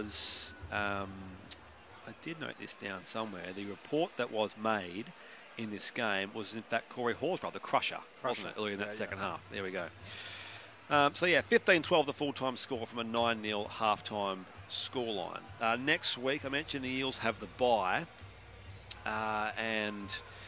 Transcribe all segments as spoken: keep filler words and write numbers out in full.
was, um, I did note this down somewhere, the report that was made in this game was in fact Corey Horsburgh, the crusher, Crusher. wasn't it, earlier in that Yeah, second yeah. half. There we go. Um, so yeah, fifteen twelve the full-time score from a nine nil half-time scoreline. Uh, next week, I mentioned the Eels have the bye, uh, and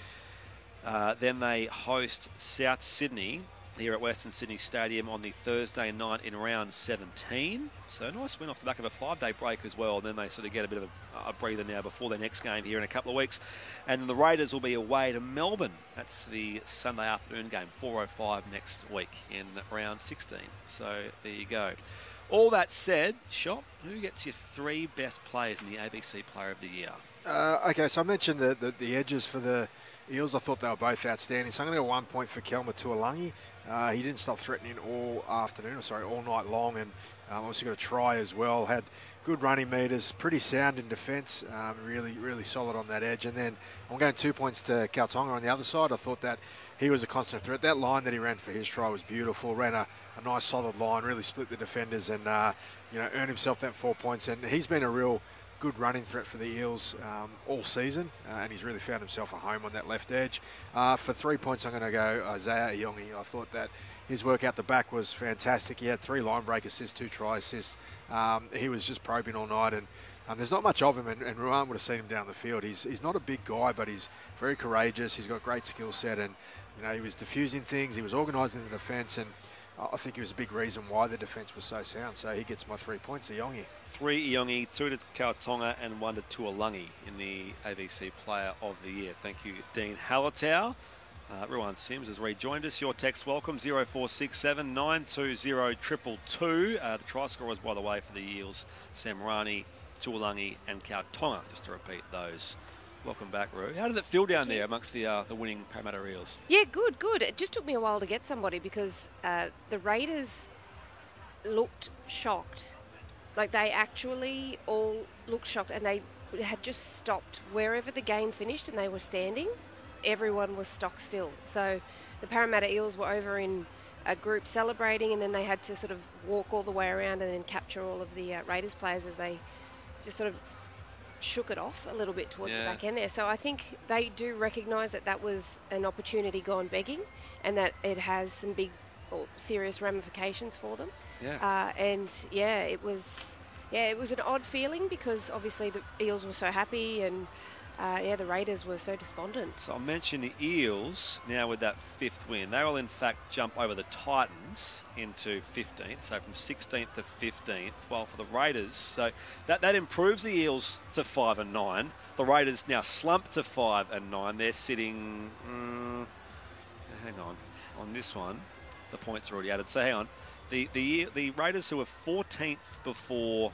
uh, then they host South Sydney here at Western Sydney Stadium on the Thursday night in round seventeen. So a nice win off the back of a five-day break as well. And then they sort of get a bit of a, a breather now before their next game here in a couple of weeks. And the Raiders will be away to Melbourne. That's the Sunday afternoon game, four oh five next week in round sixteen. So there you go. All that said, Shop, who gets your three best players in the A B C Player of the Year? Uh, okay, so I mentioned the, the, the edges for the Eels. I thought they were both outstanding. So I'm going to go one point for Kelma Tuolangi. Uh, he didn't stop threatening all afternoon, or sorry, all night long, and um, obviously got a try as well. Had good running meters, pretty sound in defence, um, really, really solid on that edge. And then I'm going two points to Kautonga on the other side. I thought that he was a constant threat. That line that he ran for his try was beautiful. Ran a, a nice solid line, really split the defenders, and uh, you know, earned himself that four points. And he's been a real good running threat for the Eels um, all season, uh, and he's really found himself a home on that left edge. Uh, for three points, I'm going to go Isaiah Iongi. I thought that his work out the back was fantastic. He had three line break assists, two try assists. Um, he was just probing all night, and um, there's not much of him, and, and Ruan would have seen him down the field. He's he's not a big guy, but he's very courageous. He's got great skill set, and you know, he was diffusing things. He was organising the defence, and I think he was a big reason why the defence was so sound. So he gets my three points, Iongi. Three Iongi, two to Kautonga, and one to Tuolangi in the A B C Player of the Year. Thank you, Dean Hallertau. Uh, Ruan Sims has rejoined us. Your text welcome, zero four six seven nine two zero two two two. Uh, the try scorers, by the way, for the Eels, Samrani, Tuolangi, and Kautonga, just to repeat those. Welcome back, Roo. How did it feel down there amongst the uh, the winning Parramatta Eels? Yeah, good, good. It just took me a while to get somebody because uh, the Raiders looked shocked. Like, they actually all looked shocked, and they had just stopped wherever the game finished and they were standing. Everyone was stock still. So the Parramatta Eels were over in a group celebrating, and then they had to sort of walk all the way around and then capture all of the uh, Raiders players as they just sort of shook it off a little bit towards Yeah. the back end there. So I think they do recognise that that was an opportunity gone begging, and that it has some big or serious ramifications for them. Yeah. Uh, and yeah, it was yeah, it was an odd feeling because obviously the Eels were so happy, and uh, yeah, the Raiders were so despondent. So I'll mention the Eels now with that fifth win. They will in fact jump over the Titans into fifteenth, so from sixteenth to fifteenth. While for the Raiders, so that that improves the Eels to five and nine. The Raiders now slump to five and nine. They're sitting. Mm, hang on, on this one, the points are already added. So hang on, the the the Raiders, who were fourteenth before,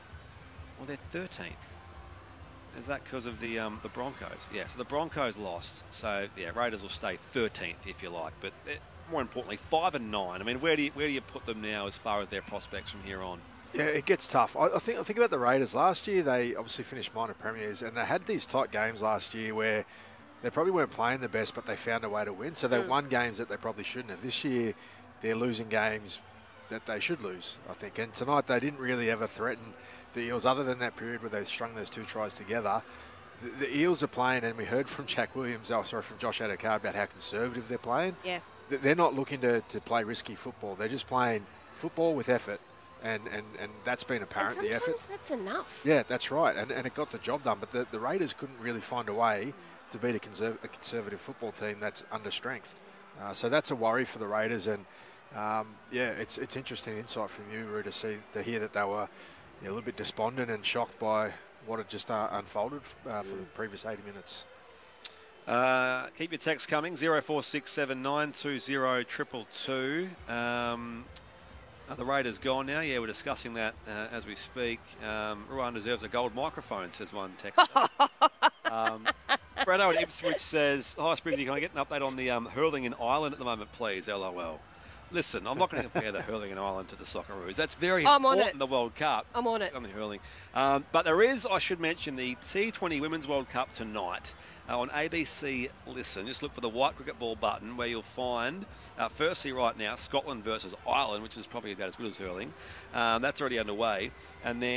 well, they're thirteenth. Is that because of the um, the Broncos? Yeah, so the Broncos lost. So yeah, Raiders will stay thirteenth if you like. But eh, more importantly, five and nine. I mean, where do you where do you put them now as far as their prospects from here on? Yeah, it gets tough. I, I think I think about the Raiders. Last year, they obviously finished minor premiers, and they had these tight games last year where they probably weren't playing the best, but they found a way to win. So they Mm. won games that they probably shouldn't have. This year, they're losing games that they should lose, I think. And tonight, they didn't really ever threaten the Eels, other than that period where they strung those two tries together. The, the Eels are playing, and we heard from Jack Williams, oh, sorry, from Josh Adokar about how conservative they're playing. Yeah. Th- They're not looking to, to play risky football. They're just playing football with effort, and, and, and that's been apparent, and the effort. sometimes that's enough. Yeah, that's right, and, and it got the job done. But the, the Raiders couldn't really find a way to beat a, conserv- a conservative football team that's under strength. Uh, so that's a worry for the Raiders, and um, yeah, it's it's interesting insight from you, Roo, to see to hear that they were you know, a little bit despondent and shocked by what had just uh, unfolded uh, for the previous eighty minutes. Uh, keep your text coming, zero four six seven nine two zero two two two. Um, are the Raiders gone now? Yeah, we're discussing that uh, as we speak. Um, Ruan deserves a gold microphone, says one text. um, Bretto at Ipswich says, hi, Springy, can I get an update on the um, hurling in Ireland at the moment, please? L O L. Listen, I'm not going to compare the hurling in Ireland to the Socceroos. That's very I'm on important it. in the World Cup. I'm on it. On the hurling. Um, but there is, I should mention, the T twenty Women's World Cup tonight uh, on A B C Listen. Just look for the white cricket ball button where you'll find, uh, firstly right now, Scotland versus Ireland, which is probably about as good as hurling. Um, that's already underway. And then